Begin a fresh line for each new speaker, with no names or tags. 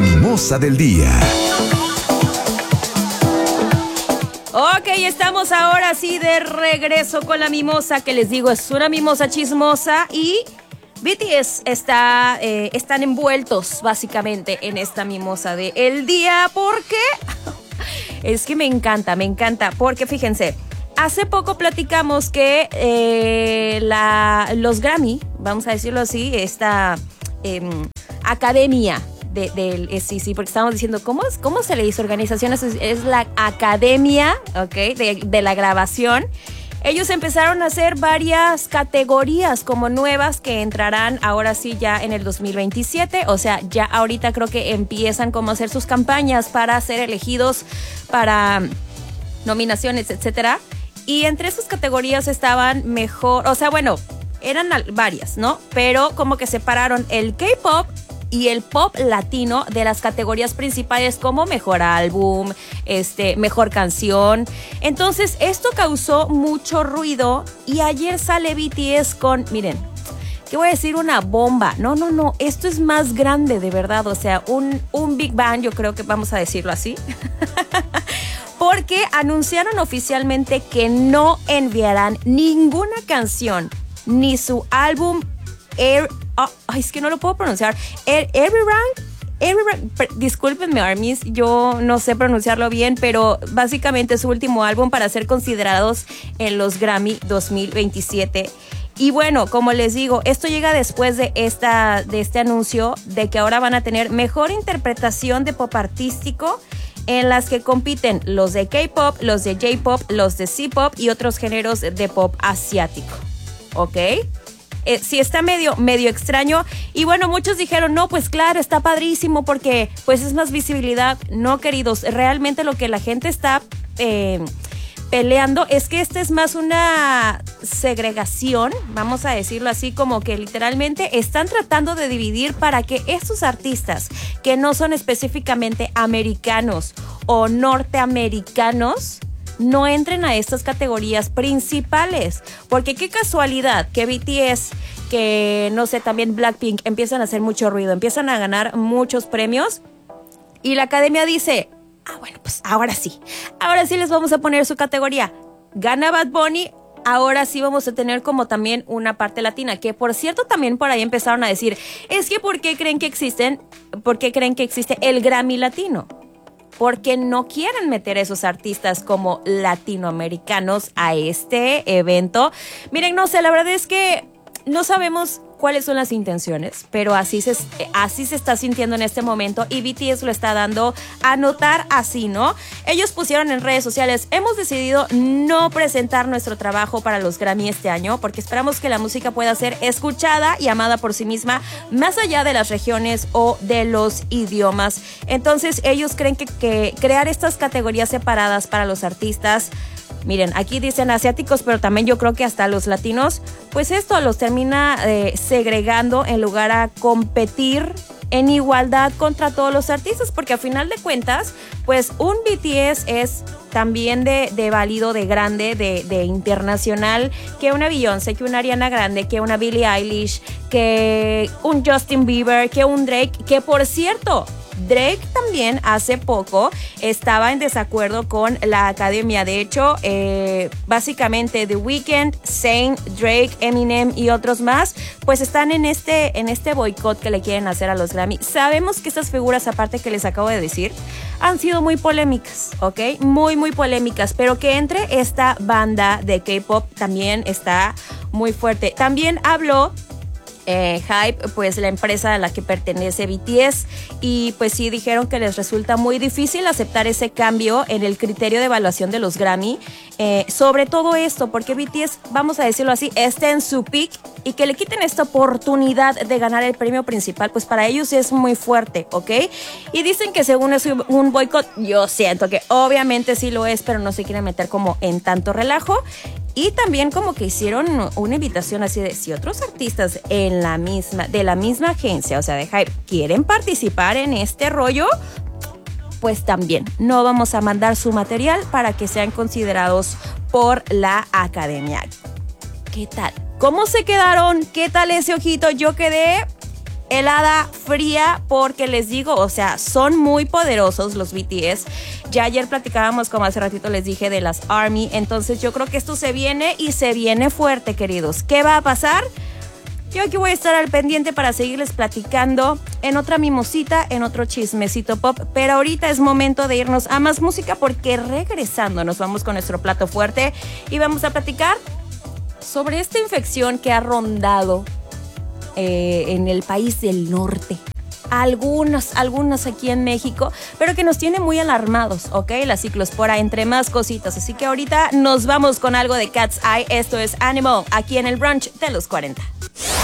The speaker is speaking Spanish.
mimosa del día.
Ok, estamos ahora sí de regreso con la mimosa, que les digo, es una mimosa chismosa y BTS están envueltos básicamente en esta mimosa del día porque es que me encanta, porque fíjense, hace poco platicamos que los Grammy, vamos a decirlo así, esta academia sí, porque estábamos diciendo, ¿cómo se le dice? Organizaciones, es la academia, ¿ok? De la grabación. Ellos empezaron a hacer varias categorías como nuevas que entrarán ahora sí ya en el 2027. O sea, ya ahorita creo que empiezan como a hacer sus campañas para ser elegidos para nominaciones, etcétera. Y entre esas categorías estaban mejor, o sea, bueno, eran varias, ¿no? Pero como que separaron el K-pop y el pop latino de las categorías principales como mejor álbum, mejor canción. Entonces, esto causó mucho ruido y ayer sale BTS con, miren, ¿qué voy a decir? Una bomba. No, esto es más grande, de verdad. O sea, un Big Bang, yo creo que vamos a decirlo así. Porque anunciaron oficialmente que no enviarán ninguna canción ni su álbum es que no lo puedo pronunciar. Discúlpenme, ARMYs, yo no sé pronunciarlo bien, pero básicamente es su último álbum para ser considerados en los Grammy 2027. Y bueno, como les digo, esto llega después de este anuncio de que ahora van a tener mejor interpretación de pop artístico, en las que compiten los de K-pop, los de J-pop, los de C-pop y otros géneros de pop asiático. ¿Ok? Sí, está medio extraño. Y bueno, muchos dijeron, no, pues claro, está padrísimo porque pues es más visibilidad. No, queridos, realmente lo que la gente está peleando es que esta es más una segregación, vamos a decirlo así, como que literalmente están tratando de dividir para que estos artistas que no son específicamente americanos o norteamericanos no entren a estas categorías principales, porque qué casualidad que BTS, que no sé, también Blackpink empiezan a hacer mucho ruido, empiezan a ganar muchos premios y la academia dice, bueno, pues ahora sí les vamos a poner su categoría. Gana Bad Bunny, ahora sí vamos a tener como también una parte latina, que por cierto también por ahí empezaron a decir, es que ¿por qué creen que existe el Grammy Latino? Porque no quieren meter a esos artistas como latinoamericanos a este evento. Miren, no sé, la verdad es que no sabemos cuáles son las intenciones, pero así se está sintiendo en este momento y BTS lo está dando a notar así, ¿no? Ellos pusieron en redes sociales, hemos decidido no presentar nuestro trabajo para los Grammy este año porque esperamos que la música pueda ser escuchada y amada por sí misma más allá de las regiones o de los idiomas. Entonces ellos creen que crear estas categorías separadas para los artistas, miren, aquí dicen asiáticos, pero también yo creo que hasta los latinos, pues esto los termina segregando en lugar a competir en igualdad contra todos los artistas, porque a final de cuentas, pues un BTS es también de válido, de grande, de internacional, que una Beyoncé, que una Ariana Grande, que una Billie Eilish, que un Justin Bieber, que un Drake, que por cierto, Drake también hace poco estaba en desacuerdo con la academia. De hecho, básicamente The Weeknd, Zayn, Drake, Eminem y otros más, pues están en este boicot que le quieren hacer a los Grammy. Sabemos que estas figuras, aparte que les acabo de decir, han sido muy polémicas, ¿ok? Muy, muy polémicas, pero que entre esta banda de K-pop también está muy fuerte. También habló Hype, pues la empresa a la que pertenece BTS, y pues sí dijeron que les resulta muy difícil aceptar ese cambio en el criterio de evaluación de los Grammy, sobre todo esto porque BTS, vamos a decirlo así, está en su peak y que le quiten esta oportunidad de ganar el premio principal, pues para ellos es muy fuerte, ¿ok? Y dicen que según es un boicot, yo siento que obviamente sí lo es, pero no se quieren meter como en tanto relajo. Y también como que hicieron una invitación así de si otros artistas de la misma agencia, o sea de Hype, quieren participar en este rollo, pues también no vamos a mandar su material para que sean considerados por la academia. ¿Qué tal? ¿Cómo se quedaron? ¿Qué tal ese ojito? Yo quedé helada, fría, porque les digo, o sea, son muy poderosos los BTS. Ya ayer platicábamos, como hace ratito les dije, de las ARMY. Entonces yo creo que esto se viene y se viene fuerte, queridos. ¿Qué va a pasar? Yo aquí voy a estar al pendiente para seguirles platicando en otra mimosita, en otro chismecito pop. Pero ahorita es momento de irnos a más música, porque regresando nos vamos con nuestro plato fuerte y vamos a platicar sobre esta infección que ha rondado en el país del norte. Algunas aquí en México, pero que nos tiene muy alarmados, ¿ok? La ciclospora, entre más cositas. Así que ahorita nos vamos con algo de Cat's Eye. Esto es Animal, aquí en el brunch de los 40.